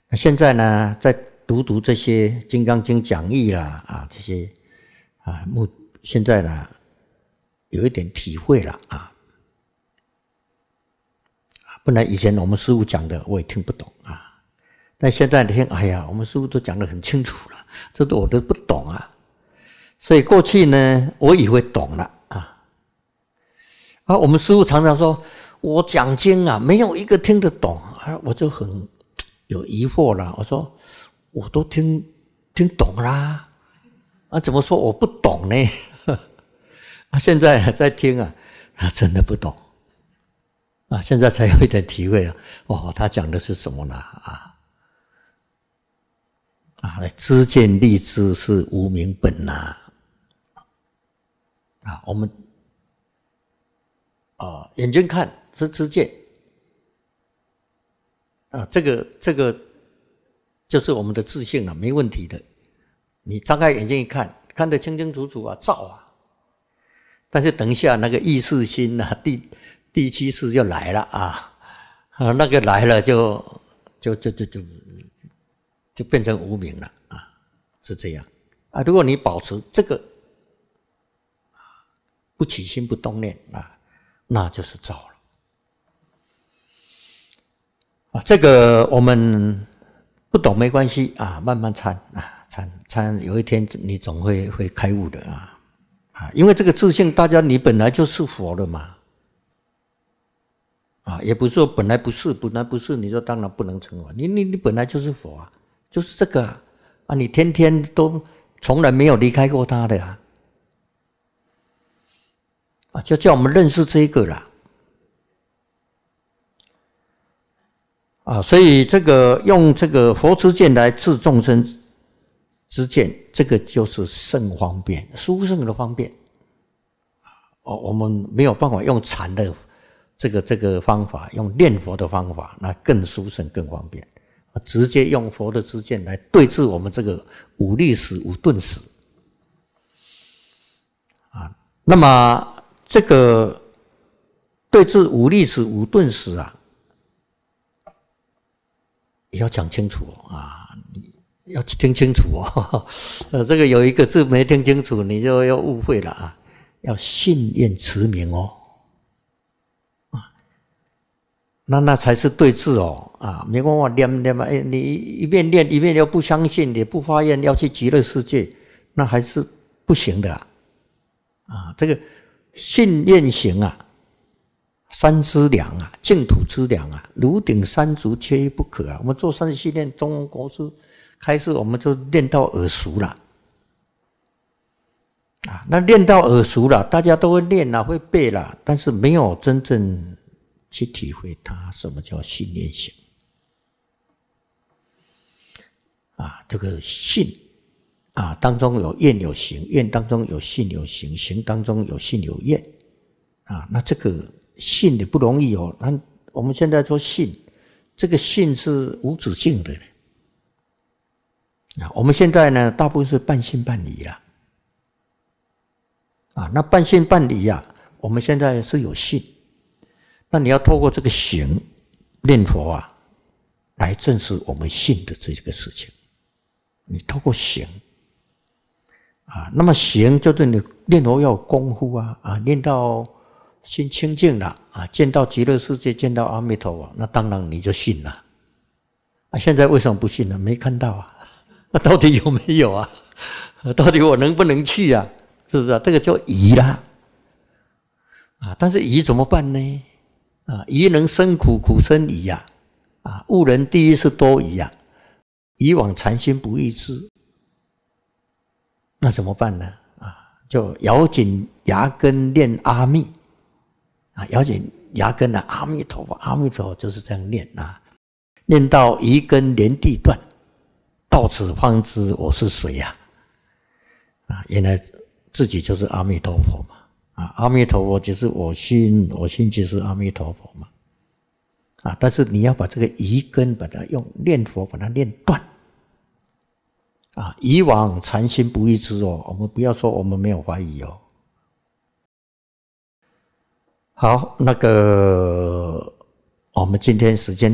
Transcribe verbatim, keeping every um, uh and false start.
现在呢，在读读这些《金刚经》讲义啦，啊，这些啊，目现在呢有一点体会了啊。本来以前我们师父讲的我也听不懂啊，但现在听，哎呀，我们师父都讲得很清楚了，这都我都不懂啊。所以过去呢，我以为懂了啊。啊，我们师父常常说，我讲经啊，没有一个听得懂啊，我就很有疑惑了。我说，我都听听懂啦，啊，怎么说我不懂呢？啊，现在在听啊，啊，真的不懂啊，现在才有一点体会啊。哦，他讲的是什么呢？啊啊，知见立知是无明本呐。啊，我们啊，眼睛看是知见啊，这个这个就是我们的自性了，没问题的。你张开眼睛一看，看得清清楚楚啊，照啊。但是等一下那个意识心啊，第第七识就来了啊，啊，那个来了就就就就就就变成无明了啊，是这样啊。如果你保持这个不起心不动念啊，那就是照了啊。这个我们不懂没关系啊，慢慢参啊，参参，有一天你总会会开悟的啊啊！因为这个自性，大家你本来就是佛了嘛啊，也不是说本来不是，本来不是，你说当然不能成佛，你你你本来就是佛啊，就是这个啊啊！你天天都从来没有离开过他的啊。啊，就叫我们认识这个啦，啊，所以这个用这个佛之见来治众生之见，这个就是甚方便，殊胜的方便。哦，我们没有办法用禅的这个这个方法，用念佛的方法，那更殊胜更方便。直接用佛的之见来对治我们这个五力史、五顿史啊，那么。这个对治五力史、五顿史啊，也要讲清楚啊，你要听清楚哦。呃，这个有一个字没听清楚，你就要误会了啊。要信愿持名哦，啊，那那才是对治哦啊，没办法念念嘛，哎，你一边念一边又不相信，也不发愿要去极乐世界，那还是不行的啊。啊，这个。信愿行啊，三资粮啊，净土之粮啊，如顶三足，缺一不可啊。我们做三十七念中庸国师开始，我们就练到耳熟了啊。那练到耳熟了，大家都会练了，会背了，但是没有真正去体会它什么叫信愿行啊。这个信。啊，当中有愿有行，愿当中有信有行，行当中有信有愿，啊，那这个信也不容易哦。那我们现在说信，这个信是无止境的啊。我们现在呢，大部分是半信半疑啦，啊，那半信半疑啊，我们现在是有信，那你要透过这个行念佛啊，来证实我们信的这个事情。你透过行。啊，那么行就是你念佛要有功夫啊，啊，念到心清净了啊，见到极乐世界，见到阿弥陀佛，那当然你就信了。啊，现在为什么不信呢？没看到啊，那到底有没有啊？到底我能不能去啊？是不是啊？这个叫疑啦，啊，但是疑怎么办呢？啊，疑能生苦，苦生疑呀，啊，悟人第一是多疑呀，以往禅心不异之。那怎么办呢？啊，就咬紧牙根念阿弥啊，咬紧牙根的阿弥陀佛，阿弥陀佛就是这样念啊，念到疑根连地断，到此方知我是谁呀？啊，原来自己就是阿弥陀佛嘛！啊，阿弥陀佛就是我心，我心就是阿弥陀佛嘛！啊，但是你要把这个疑根，把它用念佛把它念断。啊，以往禅心不异之哦，我们不要说我们没有怀疑哦。好，那个我们今天时间。